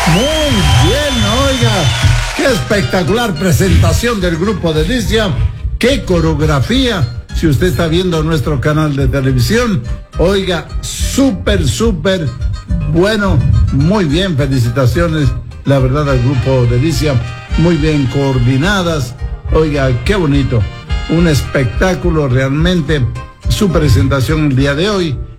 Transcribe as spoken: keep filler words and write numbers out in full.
Muy bien, oiga, qué espectacular presentación del grupo Delicia, qué coreografía. Si usted está viendo nuestro canal de televisión, oiga, súper, súper bueno, muy bien, felicitaciones, la verdad, al grupo Delicia, muy bien coordinadas, oiga, qué bonito, un espectáculo realmente, su presentación el día de hoy.